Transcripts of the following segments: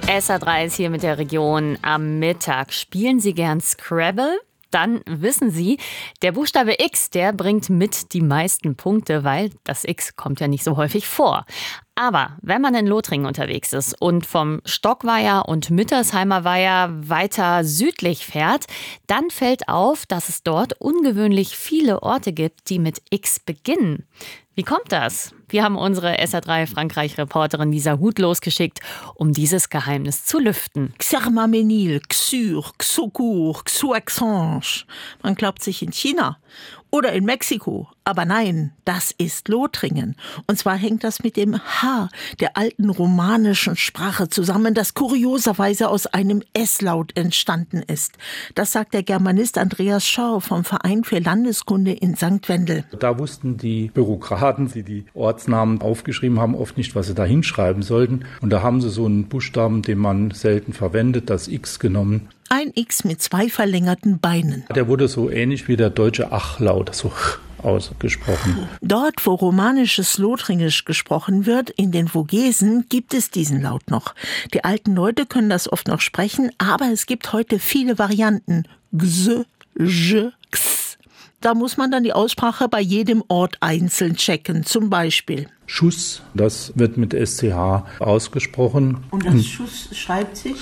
SA3 ist hier mit der Region am Mittag. Spielen Sie gern Scrabble? Dann wissen Sie, der Buchstabe X, der bringt mit die meisten Punkte, weil das X kommt ja nicht so häufig vor. Aber wenn man in Lothringen unterwegs ist und vom Stockweiher und Müttersheimer Weiher weiter südlich fährt, dann fällt auf, dass es dort ungewöhnlich viele Orte gibt, die mit X beginnen. Wie kommt das? Wir haben unsere SA3 Frankreich-Reporterin Lisa Huth losgeschickt, um dieses Geheimnis zu lüften. Xermamenil, Xur, Xocour, Xuaxange. Man glaubt sich in China oder in Mexiko. Aber nein, das ist Lothringen. Und zwar hängt das mit dem H der alten romanischen Sprache zusammen, das kurioserweise aus einem S-Laut entstanden ist. Das sagt der Germanist Andreas Schorr vom Verein für Landeskunde in St. Wendel. Da wussten die Bürokraten, die Ortsnamen aufgeschrieben haben, oft nicht, was sie da hinschreiben sollten. Und da haben sie so einen Buchstaben, den man selten verwendet, das X genommen. Ein X mit 2 verlängerten Beinen. Der wurde so ähnlich wie der deutsche Ach-Laut, so ausgesprochen. Dort, wo romanisches Lothringisch gesprochen wird, in den Vogesen, gibt es diesen Laut noch. Die alten Leute können das oft noch sprechen, aber es gibt heute viele Varianten. X, J, X. Da muss man dann die Aussprache bei jedem Ort einzeln checken. Zum Beispiel Schuss, das wird mit SCH ausgesprochen. Und das Schuss schreibt sich?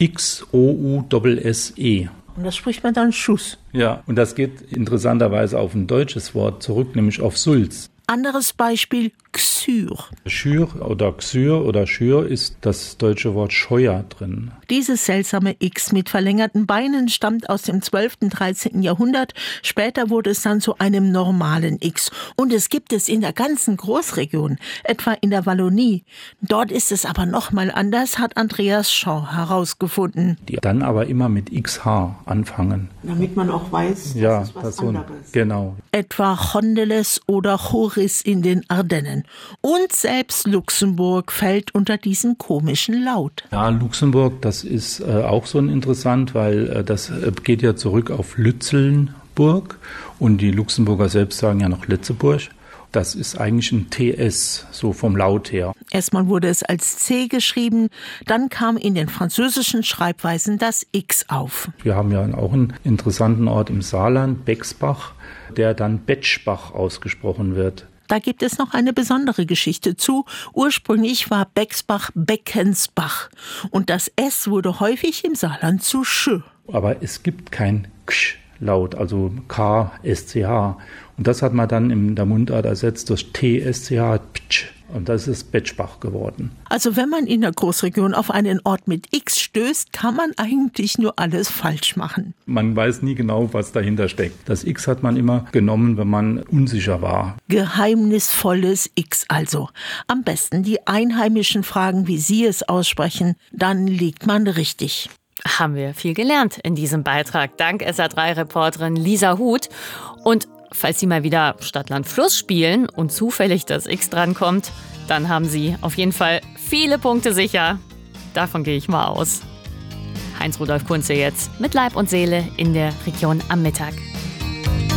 X-O-U-S-S-E. Und das spricht man dann Schuss. Ja, und das geht interessanterweise auf ein deutsches Wort zurück, nämlich auf Sulz. Anderes Beispiel, Xür. Schür oder Xür oder Schür ist das deutsche Wort Scheuer drin. Dieses seltsame X mit verlängerten Beinen stammt aus dem 12. und 13. Jahrhundert. Später wurde es dann zu einem normalen X. Und es gibt es in der ganzen Großregion, etwa in der Wallonie. Dort ist es aber nochmal anders, hat Andreas Schorr herausgefunden. Die dann aber immer mit XH anfangen. Damit man auch weiß, das ist was anderes. Genau. Etwa Chondeles oder Choris in den Ardennen. Und selbst Luxemburg fällt unter diesen komischen Laut. Ja, Luxemburg, das ist auch so interessant, weil das geht ja zurück auf Lützelnburg und die Luxemburger selbst sagen ja noch Letzeburg. Das ist eigentlich ein TS, so vom Laut her. Erstmal wurde es als C geschrieben, dann kam in den französischen Schreibweisen das X auf. Wir haben ja auch einen interessanten Ort im Saarland, Bexbach, der dann Betschbach ausgesprochen wird. Da gibt es noch eine besondere Geschichte zu. Ursprünglich war Bexbach Beckensbach und das S wurde häufig im Saarland zu Sch. Aber es gibt kein Ksch-Laut, also K, SCH. Und das hat man dann in der Mundart ersetzt durch TSCH, Ptsch. Und das ist Betschbach geworden. Also wenn man in der Großregion auf einen Ort mit X stößt, kann man eigentlich nur alles falsch machen. Man weiß nie genau, was dahinter steckt. Das X hat man immer genommen, wenn man unsicher war. Geheimnisvolles X also. Am besten die Einheimischen fragen, wie sie es aussprechen. Dann liegt man richtig. Haben wir viel gelernt in diesem Beitrag. Dank SA3-Reporterin Lisa Huth. Und falls Sie mal wieder Stadt, Land, Fluss spielen und zufällig das X drankommt, dann haben Sie auf jeden Fall viele Punkte sicher. Davon gehe ich mal aus. Heinz-Rudolf Kunze jetzt mit Leib und Seele in der Region am Mittag.